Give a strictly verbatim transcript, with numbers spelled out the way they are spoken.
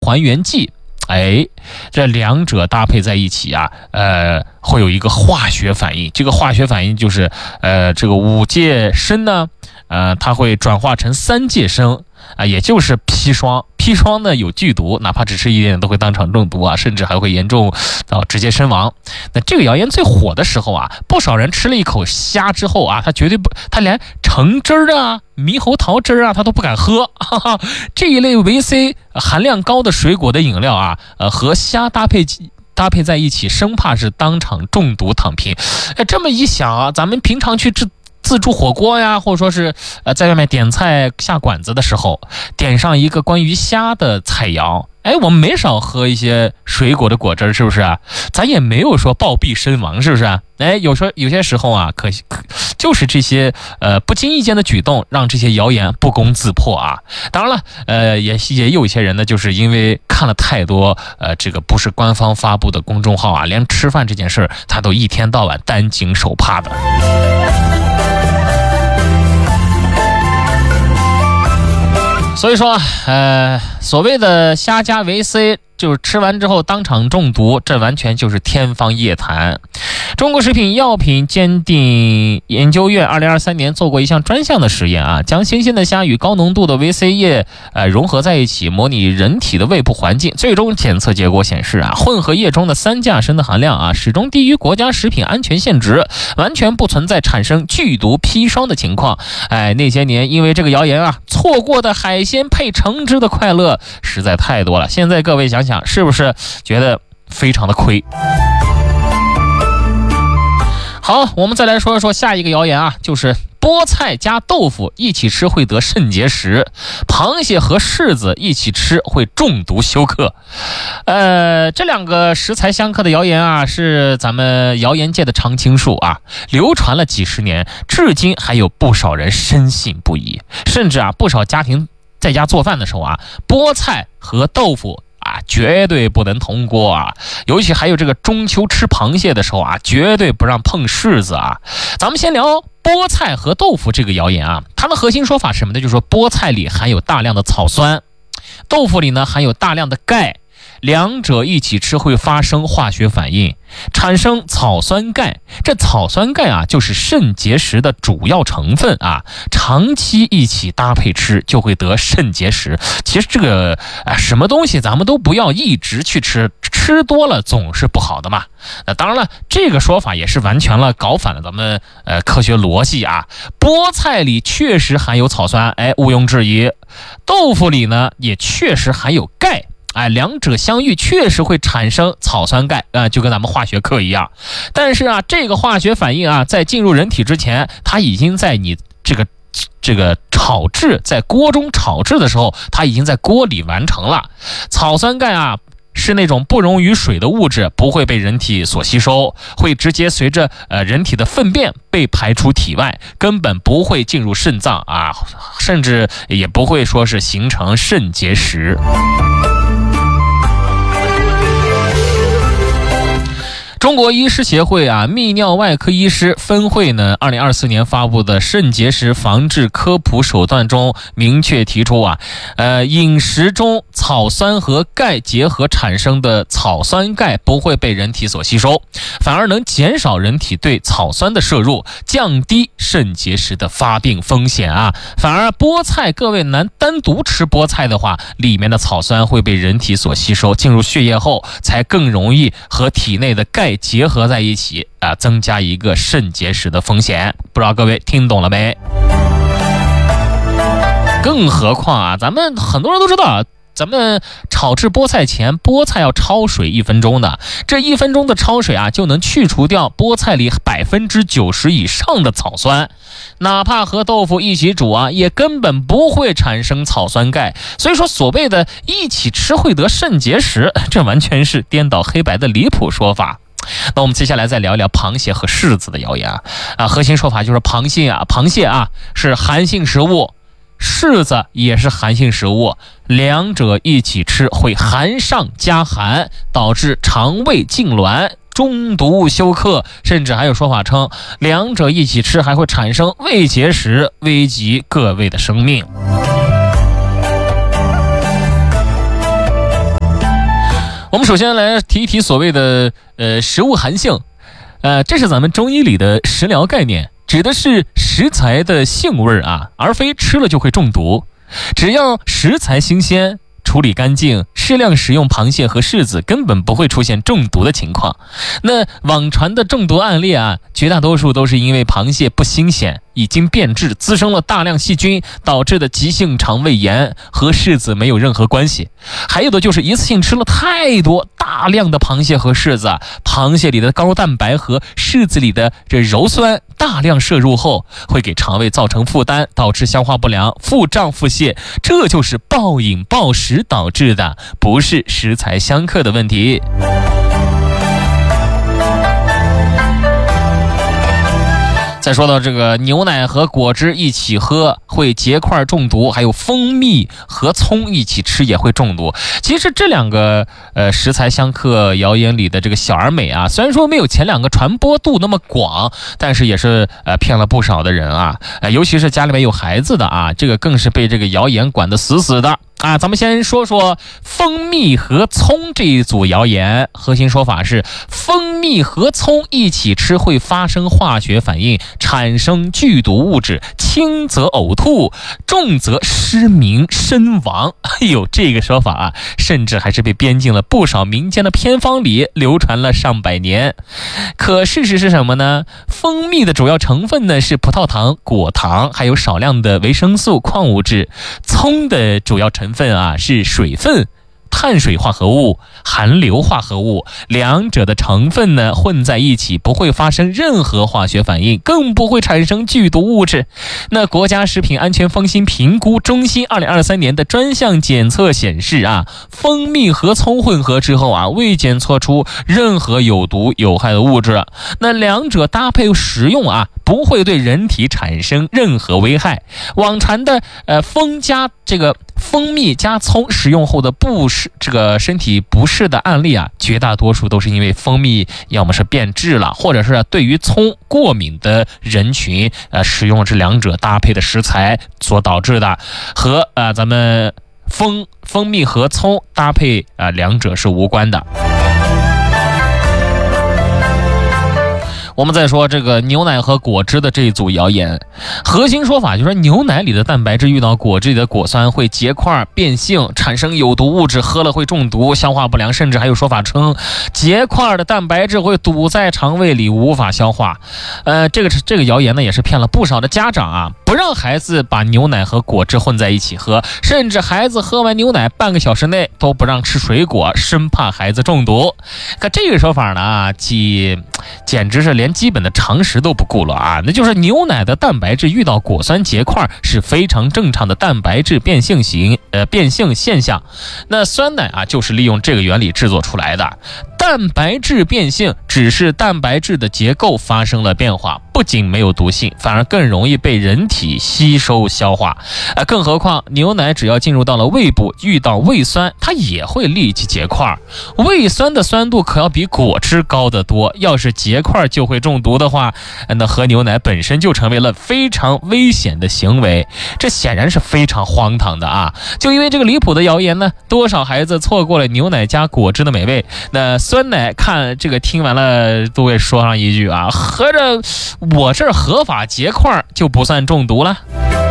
还原剂。哎，这两者搭配在一起啊，呃，会有一个化学反应。这个化学反应就是，呃，这个五芥砷呢，呃，它会转化成三芥砷啊，也就是砒霜。砒霜呢有剧毒，哪怕只吃一点都会当场中毒啊，甚至还会严重到直接身亡。那这个谣言最火的时候啊，不少人吃了一口虾之后啊，他绝对不，他连橙汁儿啊、猕猴桃汁儿啊，他都不敢喝。哈哈，这一类维 C 含量高的水果的饮料啊，呃，和虾搭配搭配在一起，生怕是当场中毒躺平。哎，这么一想啊，咱们平常去吃自助火锅呀，或者说是呃在外面点菜下馆子的时候，点上一个关于虾的菜肴，哎，我们没少喝一些水果的果汁，是不是啊？咱也没有说暴毙身亡，是不是啊？哎，有时候有些时候啊，可可就是这些呃不经意间的举动，让这些谣言不攻自破啊。当然了，呃，也也有一些人呢，就是因为看了太多呃这个不是官方发布的公众号啊，连吃饭这件事他都一天到晚担惊受怕的。所以说，呃，所谓的虾加维 C， 就是吃完之后当场中毒，这完全就是天方夜谭。中国食品药品鉴定研究院二零二三年做过一项专项的实验啊，将新鲜的虾与高浓度的维 C 液呃融合在一起，模拟人体的胃部环境。最终检测结果显示啊，混合液中的三价砷的含量啊，始终低于国家食品安全限值，完全不存在产生剧毒砒霜的情况。哎，那些年因为这个谣言啊，错过的海鲜配橙汁的快乐实在太多了。现在各位想想，是不是觉得非常的亏？好，我们再来说一说下一个谣言啊，就是菠菜加豆腐一起吃会得肾结石，螃蟹和柿子一起吃会中毒休克。呃，这两个食材相克的谣言啊，是咱们谣言界的常青树啊，流传了几十年，至今还有不少人深信不疑，甚至啊，不少家庭在家做饭的时候啊，菠菜和豆腐啊，绝对不能同锅啊！尤其还有这个中秋吃螃蟹的时候啊，绝对不让碰柿子啊！咱们先聊菠菜和豆腐这个谣言啊，它的核心说法是什么呢？就是说菠菜里含有大量的草酸，豆腐里呢含有大量的钙，两者一起吃会发生化学反应，产生草酸钙。这草酸钙啊，就是肾结石的主要成分啊。长期一起搭配吃，就会得肾结石。其实这个啊，什么东西咱们都不要一直去吃，吃多了总是不好的嘛。那当然了，这个说法也是完全了搞反了咱们呃科学逻辑啊。菠菜里确实含有草酸，哎，毋庸置疑。豆腐里呢，也确实含有钙。哎，两者相遇确实会产生草酸钙啊、呃，就跟咱们化学课一样。但是啊，这个化学反应啊，在进入人体之前，它已经在你这个这个炒制，在锅中炒制的时候，它已经在锅里完成了。草酸钙啊，是那种不溶于水的物质，不会被人体所吸收，会直接随着呃人体的粪便被排出体外，根本不会进入肾脏啊，甚至也不会说是形成肾结石。中国医师协会啊，泌尿外科医师分会呢，二零二四年发布的肾结石防治科普手段中明确提出啊，呃，饮食中草酸和钙结合产生的草酸钙不会被人体所吸收，反而能减少人体对草酸的摄入，降低肾结石的发病风险啊。反而菠菜，各位难单独吃菠菜的话，里面的草酸会被人体所吸收，进入血液后才更容易和体内的钙结合在一起啊，增加一个肾结石的风险。不知道各位听懂了没？更何况啊，咱们很多人都知道，咱们炒制菠菜前，菠菜要焯水一分钟的，这一分钟的焯水啊，就能去除掉菠菜里百分之九十以上的草酸，哪怕和豆腐一起煮啊，也根本不会产生草酸钙。所以说，所谓的一起吃会得肾结石，这完全是颠倒黑白的离谱说法。那我们接下来再聊一聊螃蟹和柿子的谣言啊，啊，核心说法就是螃蟹啊，螃蟹啊是寒性食物，柿子也是寒性食物，两者一起吃会寒上加寒，导致肠胃痉挛、中毒休克，甚至还有说法称两者一起吃还会产生胃结石，危及各位的生命。 我们首先来提一提所谓的呃食物寒性，呃，这是咱们中医里的食疗概念，指的是食材的性味啊，而非吃了就会中毒。只要食材新鲜，处理干净，适量食用螃蟹和柿子，根本不会出现中毒的情况。那网传的中毒案例啊，绝大多数都是因为螃蟹不新鲜，已经变质，滋生了大量细菌导致的急性肠胃炎，和柿子没有任何关系。还有的就是一次性吃了太多大量的螃蟹和柿子，螃蟹里的高蛋白和柿子里的这鞣酸大量摄入后，会给肠胃造成负担，导致消化不良、腹胀、腹泻，这就是暴饮暴食导致的，不是食材相克的问题。再说到这个牛奶和果汁一起喝会结块中毒，还有蜂蜜和葱一起吃也会中毒。其实这两个呃食材相克谣言里的这个小而美啊，虽然说没有前两个传播度那么广，但是也是呃骗了不少的人啊，呃尤其是家里面有孩子的啊，这个更是被这个谣言管得死死的。啊，咱们先说说蜂蜜和葱这一组谣言。核心说法是，蜂蜜和葱一起吃会发生化学反应，产生剧毒物质，轻则呕吐，重则失明身亡。哎呦，这个说法啊，甚至还是被编进了不少民间的偏方里，流传了上百年。可事实是什么呢？蜂蜜的主要成分呢是葡萄糖、果糖，还有少量的维生素、矿物质。葱的主要成分啊是水分、碳水化合物、含硫化合物，两者的成分呢混在一起，不会发生任何化学反应，更不会产生剧毒物质。那国家食品安全风险评估中心二零二三年的专项检测显示啊，蜂蜜和葱混合之后啊，未检测出任何有毒有害的物质。那两者搭配食用啊，不会对人体产生任何危害。网传的呃蜂加这个蜂蜜加葱食用后的不适这个身体不适的案例啊，绝大多数都是因为蜂蜜要么是变质了，或者是对于葱过敏的人群呃使用这两者搭配的食材所导致的，和呃咱们蜂蜂蜜和葱搭配啊、呃、两者是无关的。我们再说这个牛奶和果汁的这一组谣言，核心说法就是说牛奶里的蛋白质遇到果汁里的果酸会结块变性，产生有毒物质，喝了会中毒、消化不良，甚至还有说法称结块的蛋白质会堵在肠胃里无法消化。呃，这个这个谣言呢也是骗了不少的家长啊，不让孩子把牛奶和果汁混在一起喝，甚至孩子喝完牛奶半个小时内都不让吃水果，生怕孩子中毒。可这个说法呢，既简直是连基本的常识都不顾了啊！那就是牛奶的蛋白质遇到果酸结块是非常正常的蛋白质变性型呃变性现象。那酸奶啊就是利用这个原理制作出来的。蛋白质变性只是蛋白质的结构发生了变化，不仅没有毒性，反而更容易被人体吸收消化。呃，更何况牛奶只要进入到了胃部，遇到胃酸，它也会立即结块。胃酸的酸度可要比果汁高得多，要是结块就会中毒的话，那喝牛奶本身就成为了非常危险的行为，这显然是非常荒唐的啊！就因为这个离谱的谣言呢，多少孩子错过了牛奶加果汁的美味。那酸奶看这个听完了都会说上一句啊，合着我这儿合法结块就不算中毒了。